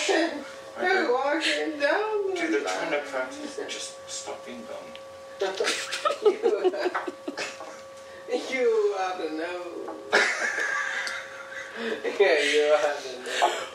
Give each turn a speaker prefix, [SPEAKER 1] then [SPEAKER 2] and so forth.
[SPEAKER 1] They're walking down.
[SPEAKER 2] Dude, they're trying to practice. Just stop being dumb.
[SPEAKER 1] You ought to know. Yeah, you ought to know.